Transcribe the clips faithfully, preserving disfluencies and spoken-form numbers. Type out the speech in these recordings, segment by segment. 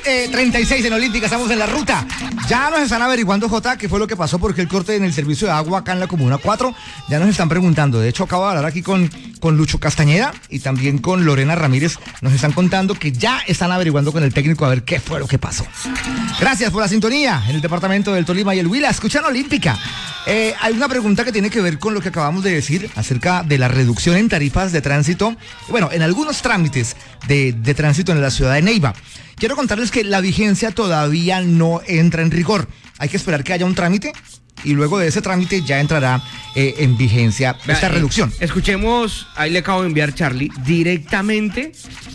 eh, treinta y seis en Olímpica, estamos en la ruta. Ya nos están averiguando, Jota, qué fue lo que pasó, porque el corte en el servicio de agua acá en la Comuna cuatro, ya nos están preguntando. De hecho, acabo de hablar aquí con, con Lucho Castañeda y también con Lorena Ramírez. Nos están contando que ya están averiguando con el técnico a ver qué fue lo que pasó. Gracias por la sintonía en el departamento del Tolima y el Huila. Escuchan Olímpica. Eh, hay una pregunta que tiene que ver con lo que acabamos de decir acerca de la reducción en tarifas de tránsito, bueno, en algunos trámites de, de tránsito en la ciudad de Neiva. Quiero contarles que la vigencia todavía no entra en rigor. Hay que esperar que haya un trámite y luego de ese trámite ya entrará eh, en vigencia esta eh, reducción. Escuchemos, ahí le acabo de enviar, Charlie, directamente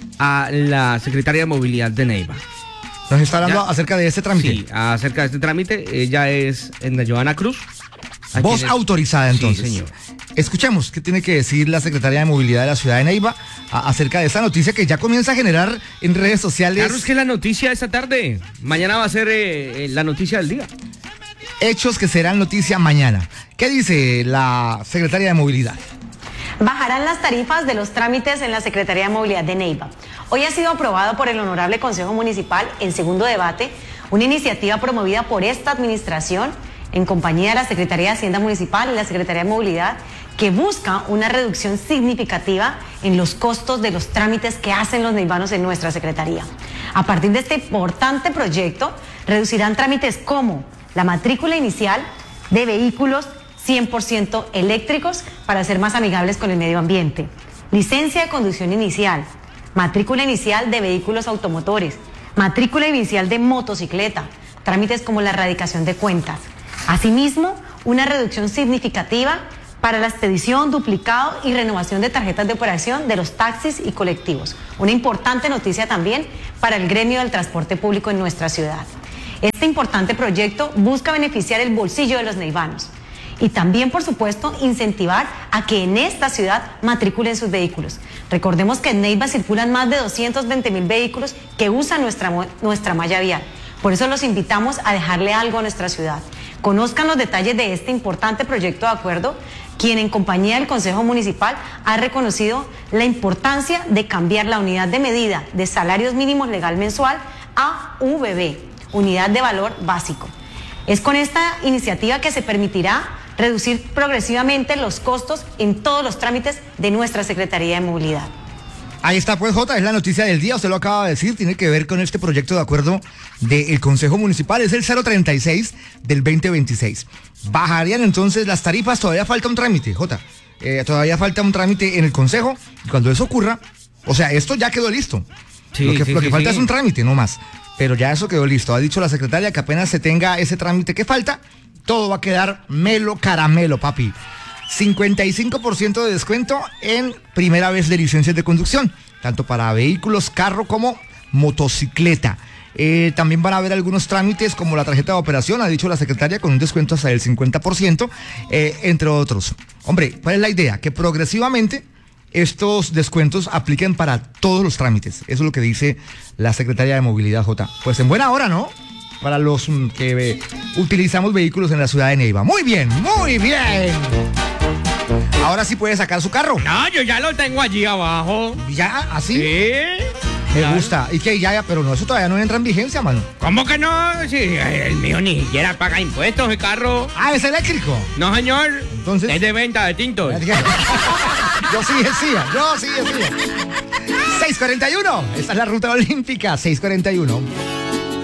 a la secretaria de Movilidad de Neiva. Nos está hablando ¿Ya? acerca de este trámite. Sí, acerca de este trámite. Ella es Edna Joana Cruz. Voz es... autorizada, entonces. Sí, señor. Escuchemos qué tiene que decir la Secretaría de Movilidad de la ciudad de Neiva a, acerca de esta noticia que ya comienza a generar en redes sociales. Claro, es que la noticia de esta tarde. Mañana va a ser eh, la noticia del día. Hechos que serán noticia mañana. ¿Qué dice la Secretaría de Movilidad? Bajarán las tarifas de los trámites en la Secretaría de Movilidad de Neiva. Hoy ha sido aprobado por el Honorable Consejo Municipal en segundo debate una iniciativa promovida por esta administración en compañía de la Secretaría de Hacienda Municipal y la Secretaría de Movilidad, que busca una reducción significativa en los costos de los trámites que hacen los neivanos en nuestra Secretaría. A partir de este importante proyecto, reducirán trámites como la matrícula inicial de vehículos cien por ciento eléctricos para ser más amigables con el medio ambiente, licencia de conducción inicial, matrícula inicial de vehículos automotores, matrícula inicial de motocicleta, trámites como la erradicación de cuentas. Asimismo, una reducción significativa para la expedición, duplicado y renovación de tarjetas de operación de los taxis y colectivos. Una importante noticia también para el gremio del transporte público en nuestra ciudad. Este importante proyecto busca beneficiar el bolsillo de los neivanos y también, por supuesto, incentivar a que en esta ciudad matriculen sus vehículos. Recordemos que en Neiva circulan más de doscientos veinte mil vehículos que usan nuestra, nuestra malla vial. Por eso los invitamos a dejarle algo a nuestra ciudad. Conozcan los detalles de este importante proyecto de acuerdo, quien en compañía del Consejo Municipal ha reconocido la importancia de cambiar la unidad de medida de salarios mínimos legal mensual a U V B, Unidad de Valor Básico. Es con esta iniciativa que se permitirá reducir progresivamente los costos en todos los trámites de nuestra Secretaría de Movilidad. Ahí está, pues, Jota, es la noticia del día, usted lo acaba de decir, tiene que ver con este proyecto de acuerdo del Consejo Municipal, es el cero treinta y seis del veinte veintiséis. Bajarían entonces las tarifas, todavía falta un trámite, Jota, eh, todavía falta un trámite en el Consejo, y cuando eso ocurra, o sea, esto ya quedó listo. Sí, lo que, sí, lo que sí, falta sí. es un trámite, no más, pero ya eso quedó listo. Ha dicho la secretaria que apenas se tenga ese trámite que falta, todo va a quedar melo caramelo, papi. cincuenta y cinco por ciento de descuento en primera vez de licencias de conducción, tanto para vehículos, carro como motocicleta. Eh, también van a haber algunos trámites como la tarjeta de operación, ha dicho la secretaria, con un descuento hasta del cincuenta por ciento, eh, entre otros. Hombre, ¿cuál es la idea? Que progresivamente estos descuentos apliquen para todos los trámites. Eso es lo que dice la secretaria de Movilidad, J. Pues en buena hora, ¿no? Para los mm, que eh, utilizamos vehículos en la ciudad de Neiva. Muy bien, muy bien. Ahora sí puede sacar su carro. No, yo ya lo tengo allí abajo. ¿Ya? ¿Así? Sí. Me Claro. gusta. Y que ya, ya, pero no, eso todavía no entra en vigencia, mano. ¿Cómo que no? Si el mío ni siquiera paga impuestos, el carro. Ah, ¿es eléctrico? No, señor. Entonces- Es de venta de tintos. Yo sí decía, yo sí decía. seis cuarenta y uno. Esta es la ruta olímpica, seis cuarenta y uno.